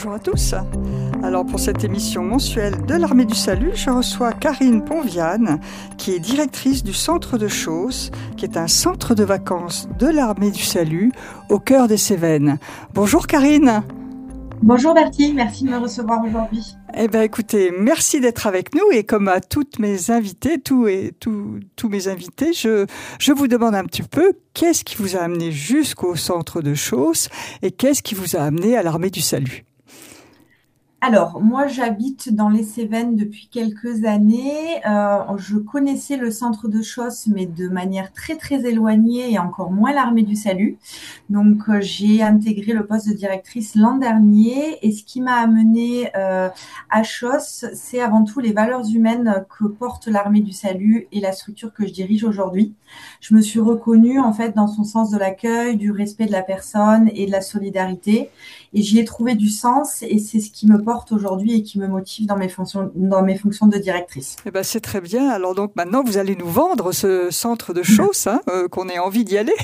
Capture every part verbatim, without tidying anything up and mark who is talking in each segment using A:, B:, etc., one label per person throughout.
A: Bonjour à tous. Alors pour cette émission mensuelle de l'Armée du Salut, je reçois Karine Ponviane, qui est directrice du Centre de Chausse, qui est un centre de vacances de l'Armée du Salut au cœur des Cévennes. Bonjour Karine.
B: Bonjour Bertie, merci de me recevoir aujourd'hui.
A: Eh bien écoutez, merci d'être avec nous et comme à toutes mes invités, tous et tous, tous mes invités, je, je vous demande un petit peu qu'est-ce qui vous a amené jusqu'au centre de Chausse et qu'est-ce qui vous a amené à l'Armée du Salut?
B: Alors, moi, j'habite dans les Cévennes depuis quelques années. Euh, je connaissais le centre de Chausse, mais de manière très, très éloignée et encore moins l'Armée du Salut. Donc, euh, j'ai intégré le poste de directrice l'an dernier. Et ce qui m'a amenée euh, à Chausse, c'est avant tout les valeurs humaines que porte l'Armée du Salut et la structure que je dirige aujourd'hui. Je me suis reconnue, en fait, dans son sens de l'accueil, du respect de la personne et de la solidarité. Et j'y ai trouvé du sens et c'est ce qui me porte aujourd'hui et qui me motive dans mes fonctions, dans mes fonctions de directrice.
A: Eh ben, c'est très bien. Alors donc maintenant, vous allez nous vendre ce centre de Chausse, hein, euh, qu'on ait envie d'y aller.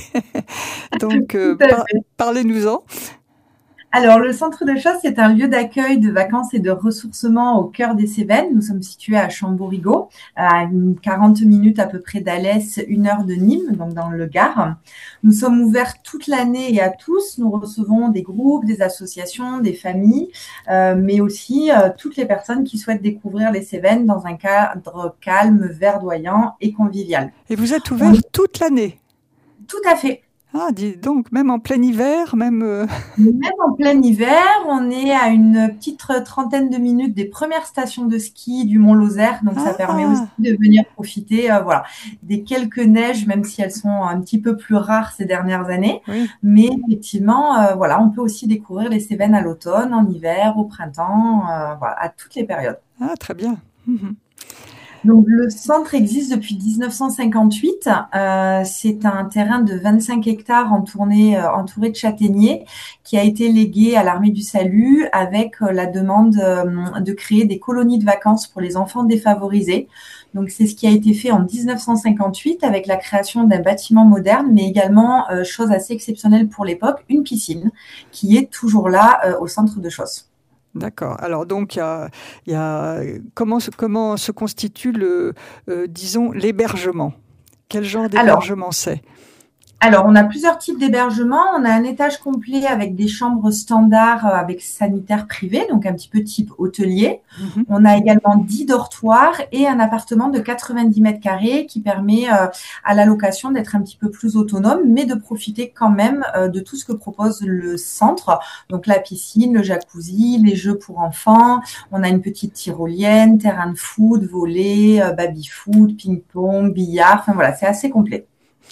A: Donc, euh, par, parlez-nous-en.
B: Alors, le centre de Chausse, c'est un lieu d'accueil, de vacances et de ressourcement au cœur des Cévennes. Nous sommes situés à Chamborigot, à quarante minutes à peu près d'Alès, une heure de Nîmes, donc dans le Gard. Nous sommes ouverts toute l'année et à tous. Nous recevons des groupes, des associations, des familles, euh, mais aussi euh, toutes les personnes qui souhaitent découvrir les Cévennes dans un cadre calme, verdoyant et convivial.
A: Et vous êtes ouvert est... toute l'année?
B: Tout à fait.
A: Ah, dis donc, même en plein hiver, même... Euh...
B: Même en plein hiver, on est à une petite trentaine de minutes des premières stations de ski du Mont Lozère, donc ça ah. permet aussi de venir profiter euh, voilà, des quelques neiges, même si elles sont un petit peu plus rares ces dernières années. Oui. Mais effectivement, euh, voilà, on peut aussi découvrir les Cévennes à l'automne, en hiver, au printemps, euh, voilà, à toutes les périodes.
A: Ah, très bien. Mmh.
B: Donc, le centre existe depuis dix-neuf cent cinquante-huit. Euh, c'est un terrain de vingt-cinq hectares entouré, euh, entouré de châtaigniers qui a été légué à l'Armée du Salut avec euh, la demande euh, de créer des colonies de vacances pour les enfants défavorisés. Donc, c'est ce qui a été fait en dix-neuf cent cinquante-huit avec la création d'un bâtiment moderne, mais également, euh, chose assez exceptionnelle pour l'époque, une piscine qui est toujours là euh, au centre de Chausse.
A: D'accord. Alors donc, il y a, il y a comment, comment se constitue le, euh, disons, l'hébergement? Quel genre d'hébergement c'est?
B: Alors, on a plusieurs types d'hébergements. On a un étage complet avec des chambres standards avec sanitaire privé, donc un petit peu type hôtelier. Mm-hmm. On a également dix dortoirs et un appartement de quatre-vingt-dix mètres carrés qui permet euh, à la location d'être un petit peu plus autonome, mais de profiter quand même euh, de tout ce que propose le centre. Donc, la piscine, le jacuzzi, les jeux pour enfants. On a une petite tyrolienne, terrain de foot, volley, euh, baby-foot, ping-pong, billard. Enfin, voilà, c'est assez complet.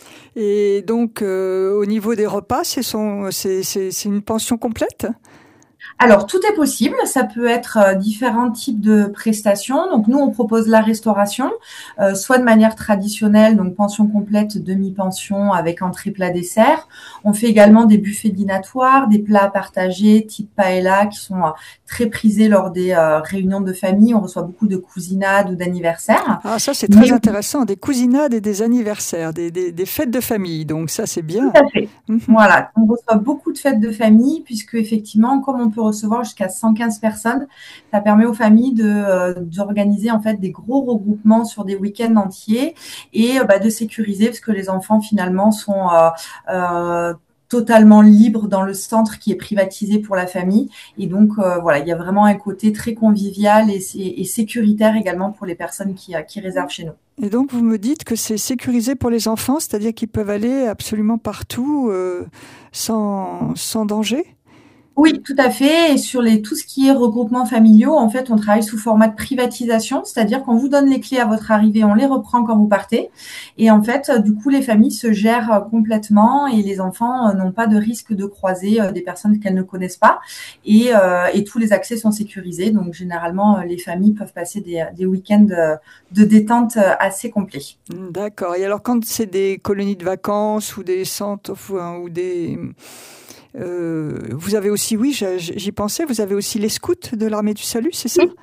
A: Et donc, euh, au niveau des repas, c'est, son, c'est, c'est, c'est une pension complète ?
B: Alors, tout est possible. Ça peut être euh, différents types de prestations. Donc, nous, on propose la restauration, euh, soit de manière traditionnelle, donc pension complète, demi-pension avec entrée, plat, dessert. On fait également des buffets dînatoires, des plats partagés type paella qui sont euh, très prisés lors des euh, réunions de famille. On reçoit beaucoup de cousinades ou d'anniversaires.
A: Ah, ça, c'est très Mais... intéressant. Des cousinades et des anniversaires, des, des, des fêtes de famille. Donc, ça, c'est bien.
B: Tout à fait. Mmh. Voilà. On reçoit beaucoup de fêtes de famille puisque, effectivement, comme on peut recevoir jusqu'à cent quinze personnes. Ça permet aux familles de, euh, d'organiser en fait des gros regroupements sur des week-ends entiers et euh, bah, de sécuriser parce que les enfants finalement sont euh, euh, totalement libres dans le centre qui est privatisé pour la famille. Et donc euh, voilà, il y a vraiment un côté très convivial et, et, et sécuritaire également pour les personnes qui, qui réservent chez nous.
A: Et donc vous me dites que c'est sécurisé pour les enfants, c'est-à-dire qu'ils peuvent aller absolument partout euh, sans, sans danger ?
B: Oui, tout à fait. Et sur les, tout ce qui est regroupements familiaux, en fait, on travaille sous format de privatisation, c'est-à-dire qu'on vous donne les clés à votre arrivée, on les reprend quand vous partez. Et en fait, du coup, les familles se gèrent complètement et les enfants n'ont pas de risque de croiser des personnes qu'elles ne connaissent pas. Et, euh, et tous les accès sont sécurisés. Donc, généralement, les familles peuvent passer des, des week-ends de détente assez complets.
A: D'accord. Et alors, quand c'est des colonies de vacances ou des centres ou des... Euh, vous avez aussi, oui, j'y pensais, vous avez aussi les scouts de l'Armée du Salut, c'est ça ?
B: Oui.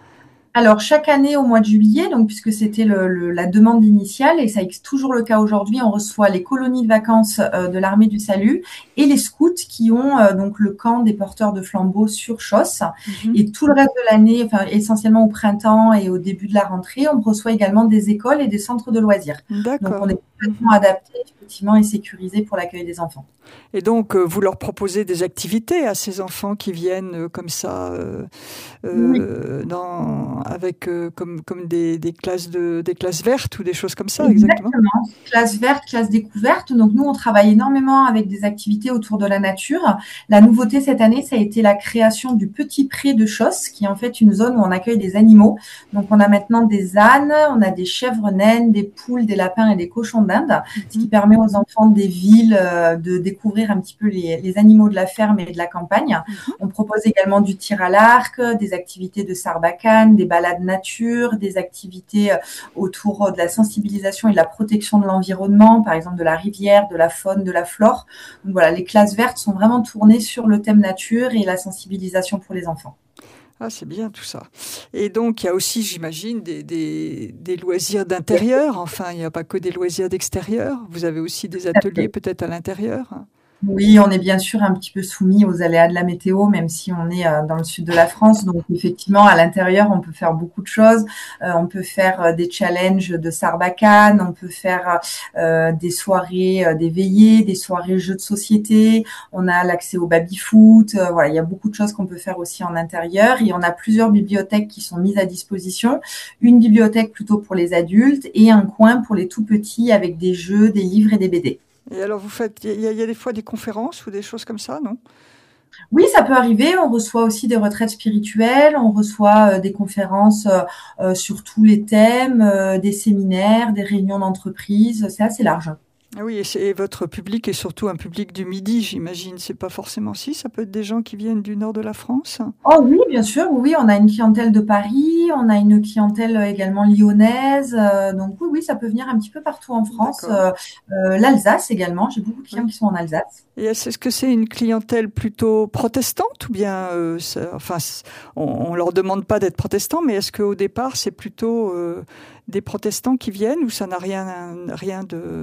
B: Alors, chaque année au mois de juillet, donc puisque c'était le, le- la demande initiale, et ça est toujours le cas aujourd'hui, on reçoit les colonies de vacances euh, de l'Armée du Salut et les scouts qui ont euh, donc le camp des porteurs de flambeaux sur Chos.
A: Mhm.
B: Et tout le reste de l'année, enfin essentiellement au printemps et au début de la rentrée, on reçoit également des écoles et des centres de loisirs. Donc, on
A: D'accord.
B: est complètement
A: Mhm.
B: adapté effectivement et sécurisé pour l'accueil des enfants.
A: Et donc, euh, vous leur proposez des activités à ces enfants qui viennent euh, comme ça, euh,
B: Oui.
A: euh, dans, avec euh, comme, comme des, des classes de, des classes vertes ou des choses comme ça, exactement.
B: Exactement. Classe verte, classe découverte. Donc nous, on travaille énormément avec des activités autour de la nature. La nouveauté cette année, ça a été la création du Petit Pré de Chos, qui est en fait une zone où on accueille des animaux. Donc on a maintenant des ânes, on a des chèvres naines, des poules, des lapins et des cochons d'Inde, ce qui
A: Mhm.
B: permet aux enfants des villes euh, de découvrir un petit peu les, les animaux de la ferme et de la campagne.
A: Mhm.
B: On propose également du tir à l'arc, des activités de sarbacane, des balades nature, des activités autour de la sensibilisation et de la protection de l'environnement, par exemple de la rivière, de la faune, de la flore. Donc voilà, les classes vertes sont vraiment tournées sur le thème nature et la sensibilisation pour les enfants.
A: Ah, c'est bien tout ça. Et donc, il y a aussi, j'imagine, des, des, des loisirs d'intérieur. Enfin, il n'y a pas que des loisirs d'extérieur. Vous avez aussi des ateliers peut-être à l'intérieur.
B: Oui, on est bien sûr un petit peu soumis aux aléas de la météo, même si on est euh, dans le sud de la France. Donc, effectivement, à l'intérieur, on peut faire beaucoup de choses. Euh, on peut faire euh, des challenges de sarbacane, on peut faire euh, des soirées, euh, des veillées, des soirées jeux de société. On a l'accès au baby-foot. Euh, voilà, il y a beaucoup de choses qu'on peut faire aussi en intérieur. Et on a plusieurs bibliothèques qui sont mises à disposition. Une bibliothèque plutôt pour les adultes et un coin pour les tout petits avec des jeux, des livres et des B D.
A: Et alors, vous faites, il y, a il y a des fois des conférences ou des choses comme ça, non?
B: Oui, ça peut arriver. On reçoit aussi des retraites spirituelles, on reçoit euh, des conférences euh, euh, sur tous les thèmes, euh, des séminaires, des réunions d'entreprise. C'est assez large.
A: Ah oui, et, c'est- et votre public est surtout un public du Midi, j'imagine. C'est pas forcément si, ça peut être des gens qui viennent du nord de la France.
B: Oh oui, bien sûr. Oui, on a une clientèle de Paris, on a une clientèle euh, également lyonnaise. euh, donc oui, oui, ça peut venir un petit peu partout en France.
A: D'accord,
B: Euh, euh, l'Alsace également. J'ai beaucoup de clients
A: oui.
B: qui sont en Alsace.
A: Et est-ce est-ce que c'est une clientèle plutôt protestante ou bien, euh, ça- enfin, c- on, on leur demande pas d'être protestants, mais est-ce qu'au départ c'est plutôt euh, des protestants qui viennent ou ça n'a rien, rien de,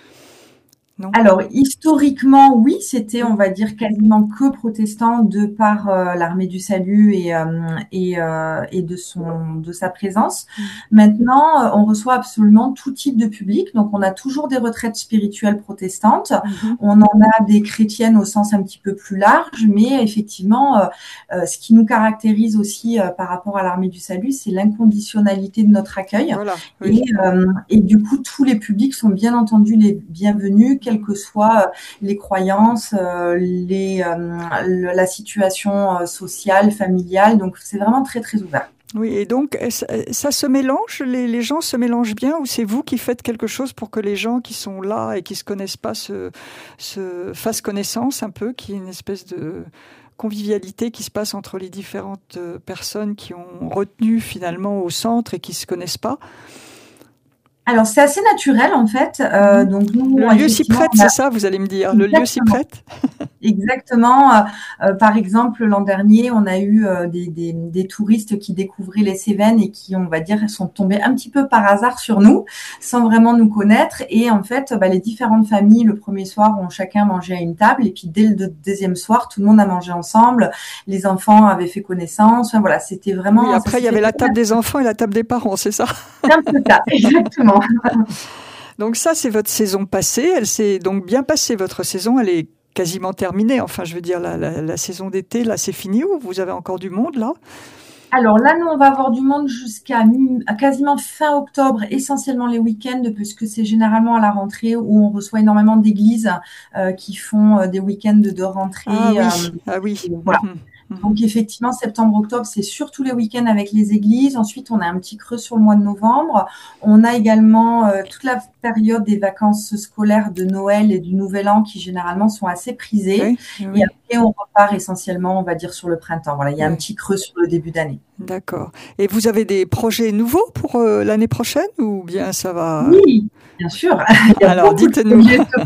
A: non?
B: Alors, historiquement, oui, c'était, on
A: Oui.
B: va dire, quasiment que protestant de par euh, l'Armée du Salut et, euh, et, euh, et de son, de sa présence.
A: Mm.
B: Maintenant, euh, on reçoit absolument tout type de public. Donc, on a toujours des retraites spirituelles protestantes.
A: Mhm.
B: On en a des chrétiennes au sens un petit peu plus large, mais effectivement, euh, euh, ce qui nous caractérise aussi euh, par rapport à l'Armée du Salut, c'est l'inconditionnalité de notre accueil.
A: Voilà,
B: Et,
A: oui.
B: euh, et du coup, tous les publics sont bien entendu les bienvenus, quelles que soient euh, les croyances, euh, les, euh, le- la situation euh, sociale, familiale. Donc, c'est vraiment très, très ouvert.
A: Oui, et donc est-ce- euh, ça se mélange, les, les gens se mélangent bien ou c'est vous qui faites quelque chose pour que les gens qui sont là et qui se connaissent pas se, se fassent connaissance un peu, qu'il y ait une espèce de convivialité qui se passe entre les différentes euh, personnes qui ont retenu finalement au centre et qui se connaissent pas?
B: Alors, c'est assez naturel, en fait. Euh,
A: Mhm.
B: donc, nous,
A: Le lieu s'y
B: effectivement,
A: prête,
B: on a
A: c'est ça, vous allez me dire. Le lieu s'y
B: exactement.
A: prête?
B: Exactement. Euh, euh, par exemple, l'an dernier, on a eu euh, des, des, des touristes qui découvraient les Cévennes et qui, on va dire, sont tombés un petit peu par hasard sur nous, sans vraiment nous connaître. Et en fait, bah, les différentes familles, le premier soir, ont chacun mangé à une table. Et puis, dès le deux- deuxième soir, tout le monde a mangé ensemble. Les enfants avaient fait connaissance. Enfin, voilà, c'était
A: Oui,
B: vraiment, ça
A: après il
B: s'est
A: y
B: fait
A: avait la
B: très
A: table des enfants et la table des parents, c'est ça?
B: un peu ça. Exactement.
A: Donc ça, c'est votre saison passée. Elle s'est donc bien passée, votre saison. Elle est quasiment terminée. Enfin, je veux dire, la, la, la saison d'été, là, c'est fini ou vous avez encore du monde, là?
B: Alors là, nous, on va avoir du monde jusqu'à mi- à quasiment fin octobre, essentiellement les week-ends, puisque c'est généralement à la rentrée où on reçoit énormément d'églises euh, qui font euh, des week-ends de, de
A: Ah
B: rentrée.
A: oui,
B: euh,
A: ah oui.
B: voilà.
A: Mhm, mhm.
B: Donc effectivement, septembre-octobre, c'est surtout les week-ends avec les églises. Ensuite, on a un petit creux sur le mois de novembre. On a également euh, toute la période des vacances scolaires de Noël et du Nouvel An qui généralement sont assez prisées.
A: Oui,
B: Et
A: oui.
B: et on repart essentiellement, on va dire, sur le printemps. Voilà, il y a oui. un petit creux sur le début d'année.
A: D'accord. Et vous avez des projets nouveaux pour euh, l'année prochaine ou bien ça va?
B: Oui, bien sûr. Il y a
A: Alors, dites-nous.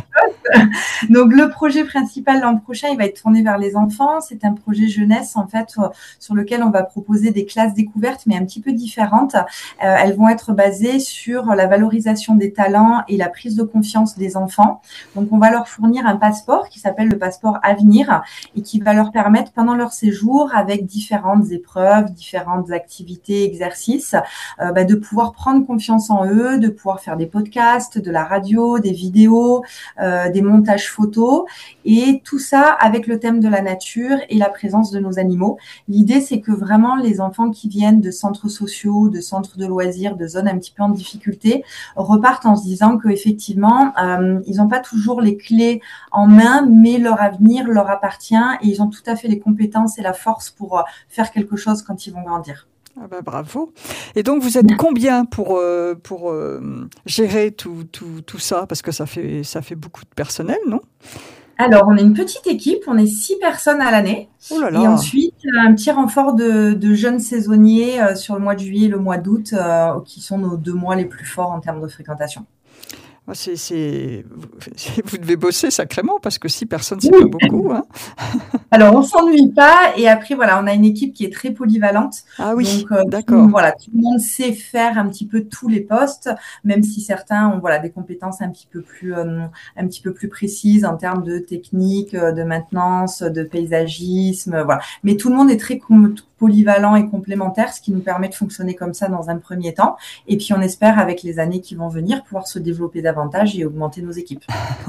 B: Donc, le projet principal l'an prochain, il va être tourné vers les enfants. C'est un projet jeunesse, en fait, sur lequel on va proposer des classes découvertes, mais un petit peu différentes. Euh, elles vont être basées sur la valorisation des talents et la prise de confiance des enfants. Donc, on va leur fournir un passeport qui s'appelle le passeport Avenir et qui va leur permettre, pendant leur séjour, avec différentes épreuves, différentes activités, exercices, euh, bah, de pouvoir prendre confiance en eux, de pouvoir faire des podcasts, de la radio, des vidéos, euh, des montages photos, et tout ça avec le thème de la nature et la présence de nos animaux. L'idée, c'est que vraiment les enfants qui viennent de centres sociaux, de centres de loisirs, de zones un petit peu en difficulté, repartent en se disant qu'effectivement, euh, ils n'ont pas toujours les clés en main, mais leur avenir leur appartient et ils ont tout à fait les compétences et la force pour euh, faire quelque chose quand ils vont grandir.
A: Ah ben bravo. Et donc, vous êtes combien pour, euh, pour euh, gérer tout, tout, tout ça? Parce que ça fait, ça fait beaucoup de personnel, non?
B: Alors, on est une petite équipe, on est six personnes à l'année.
A: Oh là là.
B: Et ensuite, un petit renfort de, de jeunes saisonniers euh, sur le mois de juillet et le mois d'août, euh, qui sont nos deux mois les plus forts en termes de fréquentation.
A: C'est, c'est... Vous devez bosser sacrément parce que six personnes, c'est oui. pas beaucoup. Hein.
B: Alors, on s'ennuie pas. Et après, voilà, on a une équipe qui est très polyvalente.
A: Ah oui,
B: donc, euh,
A: d'accord.
B: Tout, voilà, tout le monde sait faire un petit peu tous les postes, même si certains ont voilà, des compétences un petit peu plus, euh, un petit peu plus précises en termes de technique, de maintenance, de paysagisme. Voilà. Mais tout le monde est très polyvalent et complémentaire, ce qui nous permet de fonctionner comme ça dans un premier temps. Et puis, on espère, avec les années qui vont venir, pouvoir se développer davantage et augmenter nos équipes.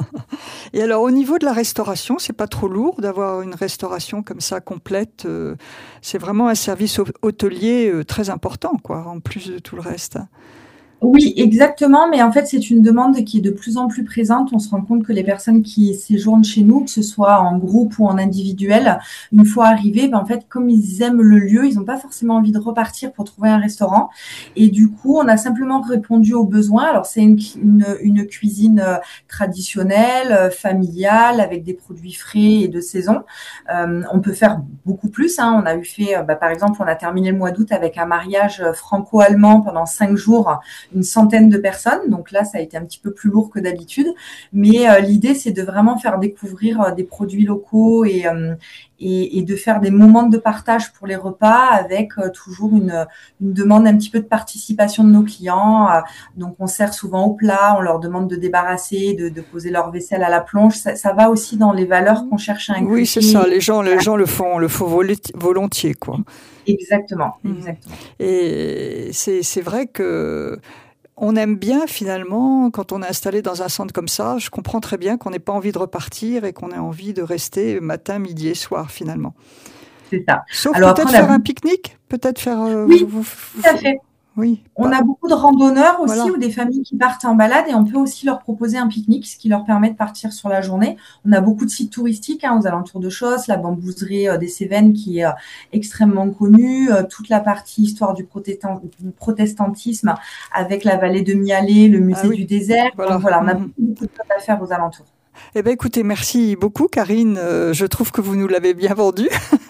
A: Et alors, au niveau de la restauration, c'est pas trop lourd d'avoir une restauration comme ça complète. Euh, c'est vraiment un service hôtelier euh, très important, quoi, en plus de tout le reste.
B: Oui, exactement. Mais en fait, c'est une demande qui est de plus en plus présente. On se rend compte que les personnes qui séjournent chez nous, que ce soit en groupe ou en individuel, une fois arrivés, ben en fait, comme ils aiment le lieu, ils n'ont pas forcément envie de repartir pour trouver un restaurant. Et du coup, on a simplement répondu aux besoins. Alors, c'est une, une, une cuisine traditionnelle, familiale, avec des produits frais et de saison. Euh, on peut faire beaucoup plus. Hein. On a eu fait, bah, par exemple, on a terminé le mois d'août avec un mariage franco-allemand pendant cinq jours. Une centaine de personnes, donc là ça a été un petit peu plus lourd que d'habitude, mais euh, l'idée c'est de vraiment faire découvrir euh, des produits locaux et, euh, et, et de faire des moments de partage pour les repas avec euh, toujours une, une demande un petit peu de participation de nos clients. Euh, donc on sert souvent au plat, on leur demande de débarrasser, de, de poser leur vaisselle à la plonge. Ça, ça va aussi dans les valeurs qu'on cherche à inculquer.
A: Oui, c'est ça. Les gens, les gens le font, le font volontiers, quoi.
B: Exactement, exactement.
A: Et c'est, c'est vrai que on aime bien finalement, quand on est installé dans un centre comme ça, je comprends très bien qu'on n'ait pas envie de repartir et qu'on ait envie de rester matin, midi et soir finalement.
B: C'est ça.
A: Sauf Alors, peut-être faire a... un pique-nique, peut-être faire... Euh,
B: oui,
A: vous, vous,
B: tout à fait.
A: Oui.
B: On a beaucoup de randonneurs aussi,
A: voilà.
B: Ou des familles qui partent en balade et on peut aussi leur proposer un pique-nique, ce qui leur permet de partir sur la journée. On a beaucoup de sites touristiques hein, aux alentours de Chosses, la bambouserie euh, des Cévennes qui est euh, extrêmement connue, euh, toute la partie histoire du, protestant, du protestantisme avec la vallée de Mialet, le musée ah, oui. du désert.
A: Voilà,
B: Donc, voilà on a
A: mmh.
B: beaucoup, beaucoup de choses à faire aux alentours.
A: Eh bien, écoutez, merci beaucoup, Karine. Euh, je trouve que vous nous l'avez bien vendu.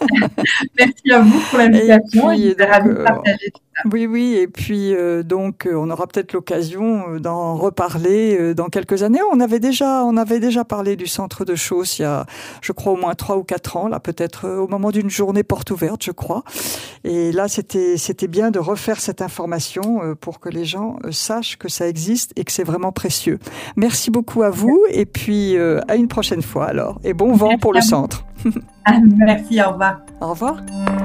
B: Merci à vous pour l'invitation.
A: Et puis,
B: et donc, ravi de partager tout ça.
A: Oui, oui. Et puis, euh, donc, on aura peut-être l'occasion d'en reparler euh, dans quelques années. On avait déjà, on avait déjà parlé du centre de Chosses il y a, je crois, au moins trois ou quatre ans. Là, peut-être euh, au moment d'une journée porte ouverte, je crois. Et là, c'était, c'était bien de refaire cette information euh, pour que les gens euh, sachent que ça existe et que c'est vraiment précieux. Merci beaucoup à vous. Et puis, euh, à une prochaine fois alors. Et bon vent
B: Merci
A: pour le centre.
B: Merci, au revoir.
A: Au revoir.